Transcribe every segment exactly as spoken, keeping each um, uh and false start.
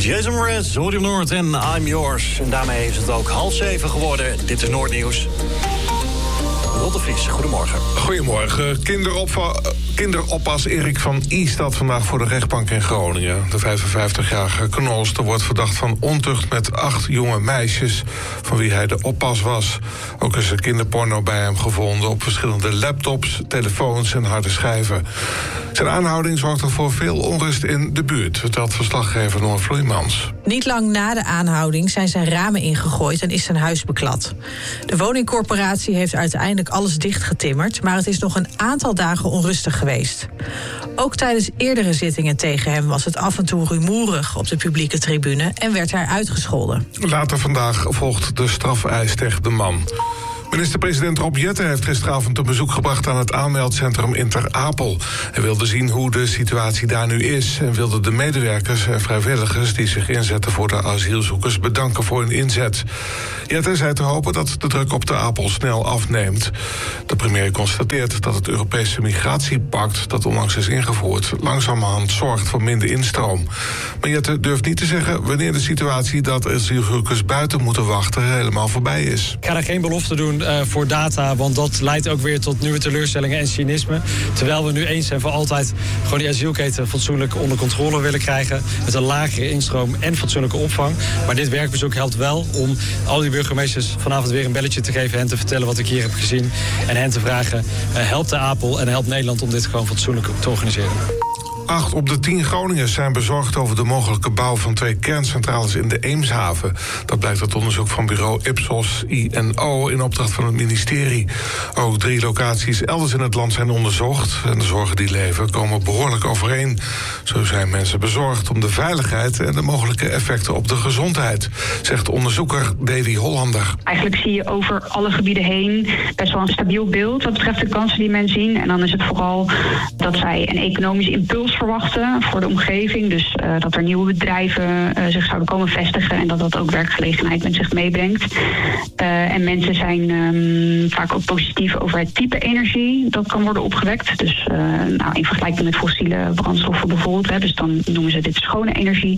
Jason Mraz, Zodium Noord en I'm Yours. En daarmee is het ook half zeven geworden. Dit is Noordnieuws. Rotte Vries, goedemorgen. Goedemorgen. Kinderopva- kinderoppas Erik van I staat vandaag voor de rechtbank in Groningen. De vijfenvijftigjarige knolster wordt verdacht van ontucht met acht jonge meisjes, van wie hij de oppas was. Ook is er kinderporno bij hem gevonden op verschillende laptops, telefoons en harde schijven. Zijn aanhouding zorgde voor veel onrust in de buurt, vertelt verslaggever Noor Vloeimans. Niet lang na de aanhouding zijn zijn ramen ingegooid en is zijn huis beklad. De woningcorporatie heeft uiteindelijk alles dichtgetimmerd, maar het is nog een aantal dagen onrustig geweest. Ook tijdens eerdere zittingen tegen hem was het af en toe rumoerig op de publieke tribune en werd hij uitgescholden. Later vandaag volgt de strafeis tegen de man. Minister-president Rob Jetten heeft gisteravond een bezoek gebracht aan het aanmeldcentrum in Ter Apel. Hij wilde zien hoe de situatie daar nu is en wilde de medewerkers en vrijwilligers die zich inzetten voor de asielzoekers bedanken voor hun inzet. Jetten zei te hopen dat de druk op Ter Apel snel afneemt. De premier constateert dat het Europese migratiepact dat onlangs is ingevoerd langzamerhand zorgt voor minder instroom. Maar Jetten durft niet te zeggen wanneer de situatie dat asielzoekers buiten moeten wachten helemaal voorbij is. Ik ga daar geen belofte doen Uh, voor data, want dat leidt ook weer tot nieuwe teleurstellingen en cynisme. Terwijl we nu eens en voor altijd gewoon die asielketen fatsoenlijk onder controle willen krijgen, met een lagere instroom en fatsoenlijke opvang. Maar dit werkbezoek helpt wel om al die burgemeesters vanavond weer een belletje te geven, hen te vertellen wat ik hier heb gezien en hen te vragen, uh, helpt de Apel en helpt Nederland om dit gewoon fatsoenlijk te organiseren. Acht op de tien Groningers zijn bezorgd over de mogelijke bouw van twee kerncentrales in de Eemshaven. Dat blijkt uit onderzoek van bureau Ipsos I N O in opdracht van het ministerie. Ook drie locaties elders in het land zijn onderzocht. En de zorgen die leven komen behoorlijk overeen. Zo zijn mensen bezorgd om de veiligheid en de mogelijke effecten op de gezondheid, zegt onderzoeker Davy Hollander. Eigenlijk zie je over alle gebieden heen best wel een stabiel beeld wat betreft de kansen die men zien. En dan is het vooral dat zij een economische impuls verwachten voor de omgeving. Dus uh, dat er nieuwe bedrijven uh, zich zouden komen vestigen en dat dat ook werkgelegenheid met zich meebrengt. Uh, en mensen zijn um, vaak ook positief over het type energie dat kan worden opgewekt. Dus uh, nou, in vergelijking met fossiele brandstoffen bijvoorbeeld. Hè, dus dan noemen ze dit schone energie.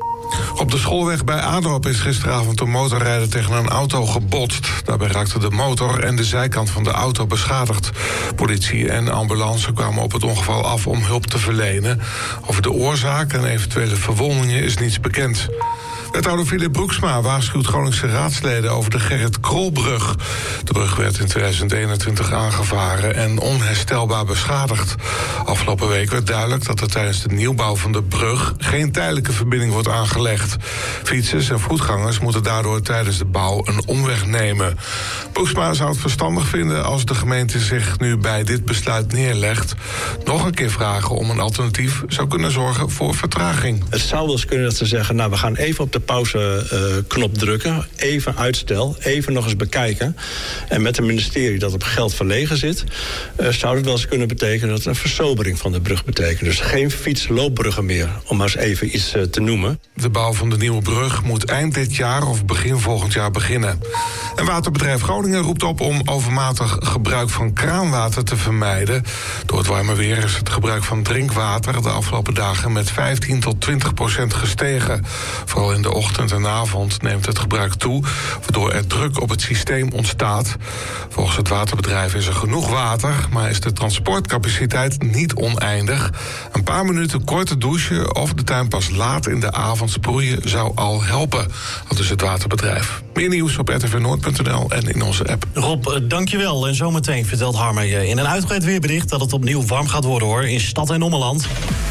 Op de schoolweg bij Adorp is gisteravond een motorrijder tegen een auto gebotst. Daarbij raakte de motor en de zijkant van de auto beschadigd. Politie en ambulance kwamen op het ongeval af om hulp te verlenen. Over de oorzaak en eventuele verwondingen is niets bekend. Wethouder Philip Broeksma waarschuwt Groningse raadsleden over de Gerrit Krolbrug. De brug werd in tweeduizend eenentwintig aangevaren en onherstelbaar beschadigd. Afgelopen week werd duidelijk dat er tijdens de nieuwbouw van de brug geen tijdelijke verbinding wordt aangelegd. Fietsers en voetgangers moeten daardoor tijdens de bouw een omweg nemen. Broeksma zou het verstandig vinden als de gemeente zich nu bij dit besluit neerlegt. Nog een keer vragen om een alternatief zou kunnen zorgen voor vertraging. Het zou wel eens kunnen dat ze zeggen, nou we gaan even op de pauzeknop uh, drukken. Even uitstel, even nog eens bekijken. En met het ministerie dat op geld verlegen zit, Uh, zou het wel eens kunnen betekenen dat het een versobering van de brug betekent. Dus geen fietsloopbruggen meer, om maar eens even iets uh, te noemen. De bouw van de nieuwe brug moet eind dit jaar of begin volgend jaar beginnen. En waterbedrijf Groningen roept op om overmatig gebruik van kraanwater te vermijden. Door het warme weer is het gebruik van drinkwater de afgelopen dagen met vijftien tot twintig procent gestegen. Vooral in de ochtend en avond neemt het gebruik toe, waardoor er druk op het systeem ontstaat. Volgens het waterbedrijf is er genoeg water, maar is de transportcapaciteit niet oneindig. Een paar minuten korte douchen of de tuin pas laat in de avond sproeien zou al helpen. Dat is het waterbedrijf. Meer nieuws op r t v noord punt n l en in onze app. Rob, dankjewel. En zometeen vertelt Harmer je in een uitgebreid weerbericht dat het opnieuw warm gaat worden hoor, in stad en ommeland.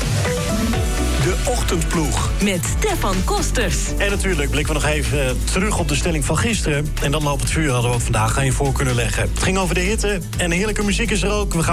De Ochtendploeg. Met Stefan Kosters. En natuurlijk blikken we nog even terug op de stelling van gisteren. En dan loopt het vuur hadden we ook vandaag aan je voor kunnen leggen. Het ging over de hitte en heerlijke muziek is er ook. We gaan